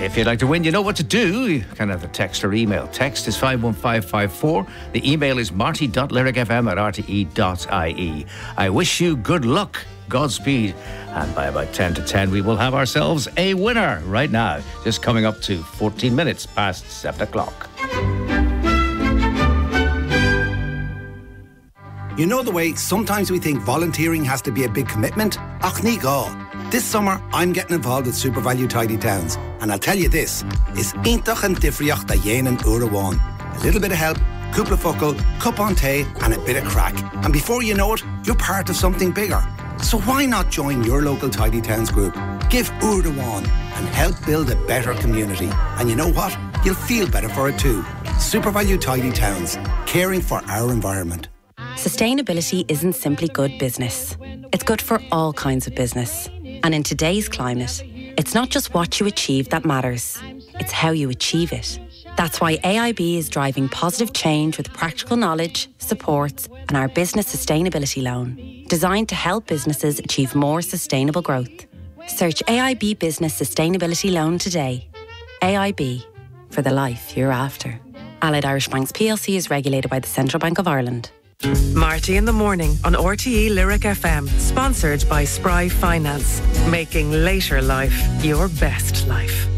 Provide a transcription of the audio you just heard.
If you'd like to win, you know what to do. You can either text or email. Text is 51554. The email is marty.lyricfm@rte.ie. I wish you good luck, Godspeed. And by about 10 to 10, we will have ourselves a winner right now. Just coming up to 14 minutes past 7 o'clock. You know the way sometimes we think volunteering has to be a big commitment? Ach ní gá. This summer, I'm getting involved with SuperValu Tidy Towns. And I'll tell you this, is iontach and difriocht da dhéanaan uair amháin. A little bit of help, cúpla focal, cup on tea, and a bit of crack. And before you know it, you're part of something bigger. So why not join your local Tidy Towns group? Give uair amháin and help build a better community. And you know what? You'll feel better for it too. SuperValu Tidy Towns, caring for our environment. Sustainability isn't simply good business. It's good for all kinds of business. And in today's climate, it's not just what you achieve that matters, it's how you achieve it. That's why AIB is driving positive change with practical knowledge, supports, and our business sustainability loan, designed to help businesses achieve more sustainable growth. Search AIB Business Sustainability Loan today. AIB, for the life you're after. Allied Irish Banks plc is regulated by the Central Bank of Ireland. Marty in the Morning on RTE Lyric FM, sponsored by Spry Finance, making later life your best life.